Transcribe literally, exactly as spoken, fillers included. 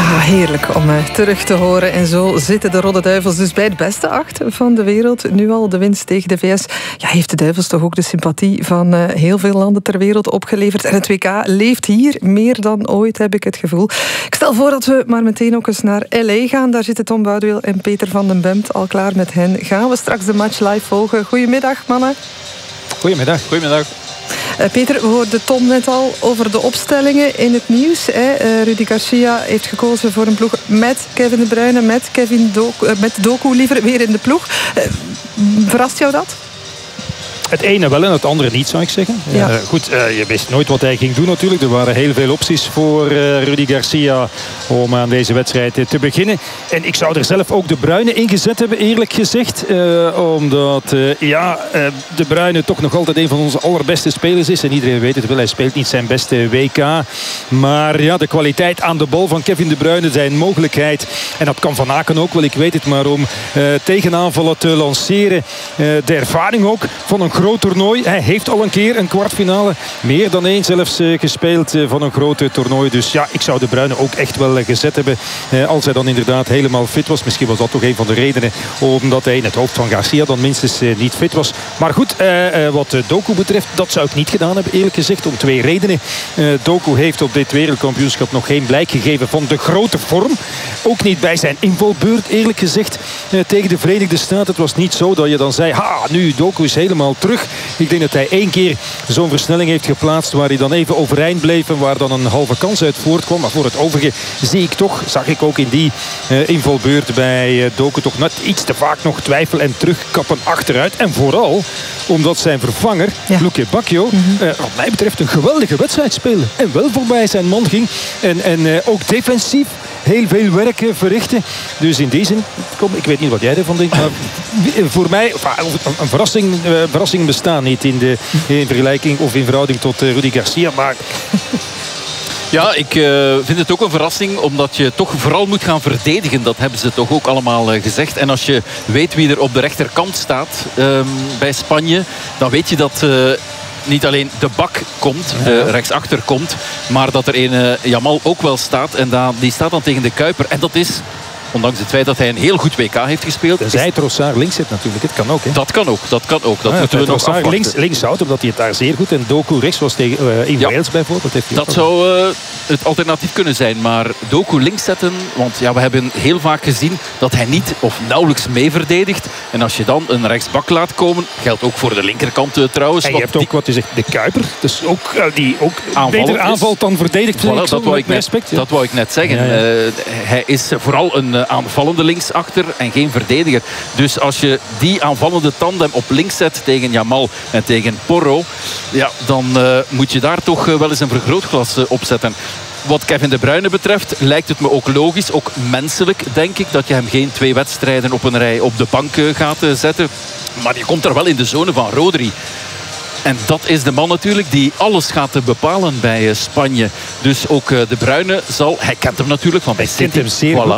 Ah, heerlijk om uh, terug te horen. En zo zitten de Rode Duivels dus bij het beste acht van de wereld. Nu al de winst tegen de V S. Ja, heeft de Duivels toch ook de sympathie van uh, heel veel landen ter wereld opgeleverd. En het W K leeft hier meer dan ooit, heb ik het gevoel. Ik stel voor dat we maar meteen ook eens naar L A gaan. Daar zitten Tom Boudewil en Peter van den Bemt al klaar met hen. Gaan we straks de match live volgen. Goedemiddag, mannen. Goedemiddag. Goedemiddag. Uh, Peter, we hoorden Tom net al over de opstellingen in het nieuws. Hè. Uh, Rudy Garcia heeft gekozen voor een ploeg met Kevin De Bruyne, met Kevin Doku, uh, met Doku liever weer in de ploeg. Uh, verrast jou dat? Het ene wel en het andere niet, zou ik zeggen. Ja. Uh, goed, uh, je wist nooit wat hij ging doen natuurlijk. Er waren heel veel opties voor uh, Rudy Garcia om aan deze wedstrijd uh, te beginnen. En ik zou er zelf ook De Bruyne in gezet hebben, eerlijk gezegd. Uh, omdat uh, ja, uh, De Bruyne toch nog altijd een van onze allerbeste spelers is. En iedereen weet het wel, hij speelt niet zijn beste W K. Maar ja, de kwaliteit aan de bal van Kevin De Bruyne, zijn mogelijkheid. En dat kan Van Aken ook wel, ik weet het. Maar om uh, tegenaanvallen te lanceren. Uh, de ervaring ook van een groot toernooi. Hij heeft al een keer een kwartfinale, meer dan één zelfs, uh, gespeeld uh, van een grote toernooi. Dus ja, ik zou De Bruyne ook echt wel uh, gezet hebben uh, als hij dan inderdaad helemaal fit was. Misschien was dat toch een van de redenen omdat hij in het hoofd van Garcia dan minstens uh, niet fit was. Maar goed, uh, uh, wat uh, Doku betreft, dat zou ik niet gedaan hebben, eerlijk gezegd, om twee redenen. Uh, Doku heeft op dit wereldkampioenschap nog geen blijk gegeven van de grote vorm. Ook niet bij zijn invalbeurt, eerlijk gezegd, uh, tegen de Verenigde Staten. Het was niet zo dat je dan zei, ha, nu Doku is helemaal terug. Ik denk dat hij één keer zo'n versnelling heeft geplaatst waar hij dan even overeind bleef en waar dan een halve kans uit voortkwam. Maar voor het overige zie ik toch, zag ik ook in die uh, invalbeurt bij uh, Doku toch net iets te vaak nog twijfel en terugkappen achteruit. En vooral omdat zijn vervanger, ja. Luque Bacchio, mm-hmm. uh, wat mij betreft een geweldige wedstrijd speelde. En wel voorbij zijn man ging. En, en uh, ook defensief heel veel werk uh, verrichten. Dus in die zin, kom, ik weet niet wat jij ervan denkt, maar voor mij, een verrassing, uh, verrassing bestaan niet in, de, in vergelijking of in verhouding tot uh, Rudy Garcia. Maar ja, ik uh, vind het ook een verrassing, omdat je toch vooral moet gaan verdedigen. Dat hebben ze toch ook allemaal uh, gezegd. En als je weet wie er op de rechterkant staat um, bij Spanje, dan weet je dat Uh, niet alleen De Bak komt, uh, rechtsachter komt, maar dat er een uh, Jamal ook wel staat. En da, die staat dan tegen de Kuiper. En dat is, ondanks het feit dat hij een heel goed W K heeft gespeeld. Zij Trossard links zit natuurlijk. Het kan ook. Hè? Dat kan ook. Dat kan ook. Dat ah, moeten we nog afwachten. Links, links houdt, omdat hij het daar zeer goed. En Doku rechts was tegen uh, in ja. Wales bijvoorbeeld. Heeft hij dat zou uh, het alternatief kunnen zijn. Maar Doku links zetten. Want ja, we hebben heel vaak gezien dat hij niet of nauwelijks mee verdedigt. En als je dan een rechtsbak laat komen, geldt ook voor de linkerkant uh, trouwens. En je hebt ook die, wat je zegt, de Kuiper. Dus ook, uh, die ook beter aanvalt dan verdedigt. Voilà, dat, dat, wou ik net, respect, ja. dat wou ik net zeggen. Ja, ja. Uh, hij is vooral een uh, aanvallende linksachter en geen verdediger. Dus als je die aanvallende tandem op links zet tegen Jamal en tegen Porro, ja, dan uh, moet je daar toch uh, wel eens een vergrootglas uh, op zetten. Wat Kevin De Bruyne betreft lijkt het me ook logisch, ook menselijk denk ik, dat je hem geen twee wedstrijden op een rij op de bank uh, gaat uh, zetten. Maar je komt er wel in de zone van Rodri. En dat is de man natuurlijk die alles gaat bepalen bij Spanje. Dus ook De Bruyne zal... Hij kent hem natuurlijk van bij City. Hij kent hem zeer voilà.